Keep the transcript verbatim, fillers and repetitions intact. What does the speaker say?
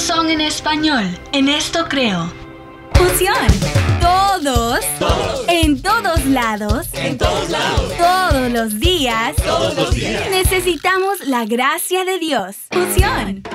son en español. En esto creo. Fusión. Todos. Todos. En todos lados. En todos lados. Todos los días. Todos los días. Necesitamos la gracia de Dios. Fusión.